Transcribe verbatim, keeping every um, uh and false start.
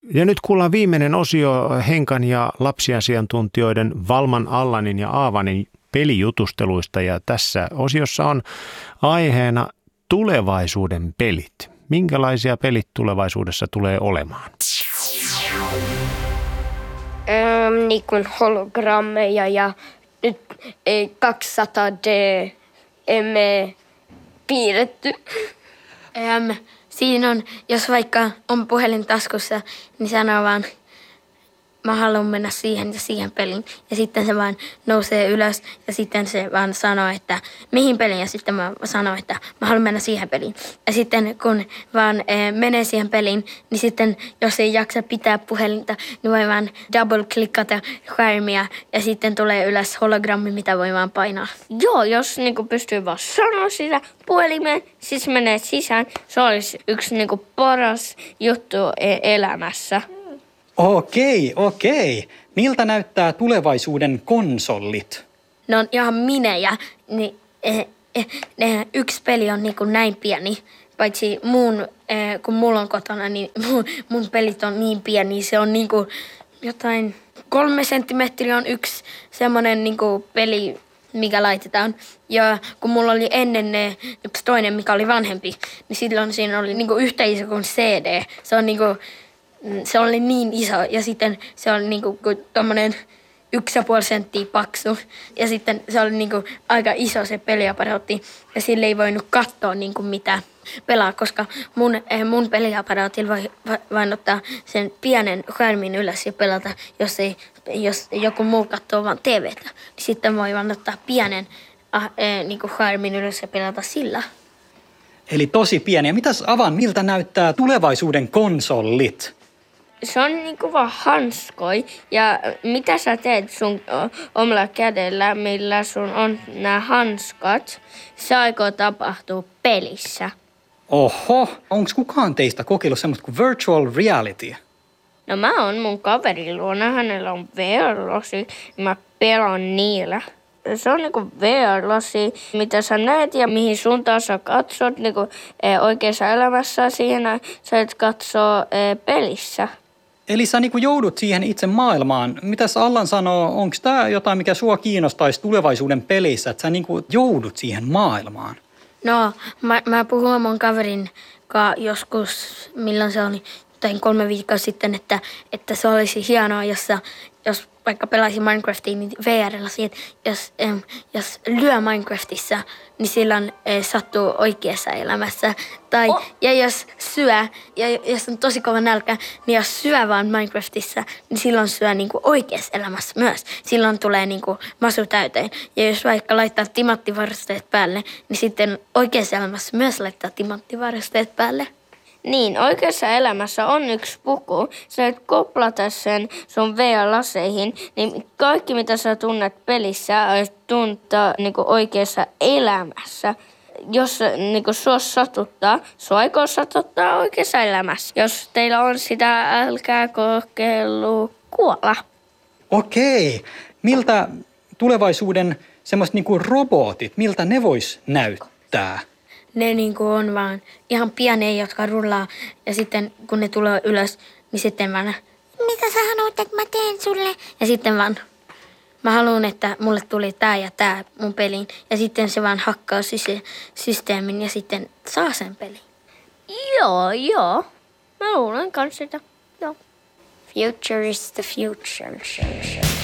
Ja nyt kuullaan viimeinen osio Henkan ja lapsiasiantuntijoiden Valman, Allanin ja Aavanin pelijutusteluista. Ja tässä osiossa on aiheena tulevaisuuden pelit. Minkälaisia pelit tulevaisuudessa tulee olemaan? Ähm, niin kuin hologrammeja ja nyt ei kaksisataa D emme piirretty. Ähm, siinä on, jos vaikka on puhelin taskussa, niin sanoo vaan, mä haluan mennä siihen ja siihen peliin. Ja sitten se vaan nousee ylös ja sitten se vaan sanoo, että mihin peliin. Ja sitten mä sanon, että mä haluan mennä siihen peliin. Ja sitten kun vaan e, menee siihen peliin, niin sitten jos ei jaksa pitää puhelinta, niin voi vaan double-klikkata skärmiä. Ja sitten tulee ylös hologrammi, mitä voi vaan painaa. Joo, jos niinku pystyy vaan sanoa sitä puhelimeen, siis menee sisään. Se olisi yksi niinku paras juttu e- elämässä. Okei, okei. Miltä näyttää tulevaisuuden konsolit? Ne on ihan minejä. Niin, eh, eh, eh, yksi peli on niin kuin näin pieni. Paitsi mun, eh, kun mulla on kotona, niin mun, mun pelit on niin pieni. Se on niin kuin jotain kolme senttimetriä on yksi semmoinen niin kuin peli, mikä laitetaan. Ja kun mulla oli ennen ne, yksi toinen, mikä oli vanhempi, niin silloin siinä oli niin kuin yhtä iso kuin C D. Se on niin kuin Se oli niin iso ja sitten se oli niinku tommonen yksi ja puoli senttiä paksu. Ja sitten se oli niinku aika iso se peliaparaatti ja sille ei voinut katsoa niinku mitä pelaa, koska mun, mun peliaparaatilla voi vain ottaa sen pienen skärmin ylös ja pelata, jos, ei, jos joku muu katsoo vaan T V:tä. Niin sitten voi vaan ottaa pienen ah, eh, niinku skärmin ylös ja pelata sillä. Eli tosi pieniä. Mitäs Avan, miltä näyttää tulevaisuuden konsolit? Se on niinku vaan hanskoi. Ja mitä sä teet sun omalla kädellä, millä sun on nämä hanskat, se aikoo tapahtua pelissä. Oho, onko kukaan teistä kokeillut semmoista kuin virtual reality? No mä oon mun kaverin luona, hänellä on V R-lasi ja mä pelaan niillä. Se on niinku V R-lasi, mitä sä näet ja mihin suuntaan sä katsot niinku, e, oikeassa elämässä. Siihen sä et katsoo e, pelissä. Eli sä niinku joudut siihen itse maailmaan. Mitäs Allan sanoo, onko tämä jotain, mikä sua kiinnostaisi tulevaisuuden pelissä, että sä niinku joudut siihen maailmaan? No, mä, mä puhuin mun kaverin kanssa joskus, milloin se oli, jotain kolme viikkoa sitten, että, että se olisi hienoa, jos, jos vaikka pelaisi Minecraftia niin V R:llä siihen, jos, äm, jos lyö Minecraftissa, niin silloin äh, sattuu oikeassa elämässä. Tai, oh. Ja jos syö, ja jos on tosi kova nälkä, niin jos syö vaan Minecraftissa, niin silloin syö niinku oikeassa elämässä myös. Silloin tulee niinku masu täyteen. Ja jos vaikka laittaa timanttivarusteet päälle, niin sitten oikeassa elämässä myös laittaa timanttivarusteet päälle. Niin, oikeassa elämässä on yksi puku. Sä et koplata sen sun V R-laseihin, niin kaikki mitä sä tunnet pelissä, tuntaa niinku oikeassa elämässä. Jos niinku sua satuttaa, sua aikoo satuttaa oikeassa elämässä. Jos teillä on sitä, älkää kokeilu kuolla. Okei. Miltä tulevaisuuden semmoiset niinku robotit, miltä ne vois näyttää? Ne niinku on vaan ihan pieniä, jotka rullaa. Ja sitten kun ne tulee ylös, niin sitten vaan, mitä sä haluat, että mä teen sulle? Ja sitten vaan, mä haluan, että mulle tuli tää ja tää mun peliin. Ja sitten se vaan hakkaa sisä, systeemin ja sitten saa sen pelin. Joo, joo. Mä luulen kans sitä. Joo. Future is the future.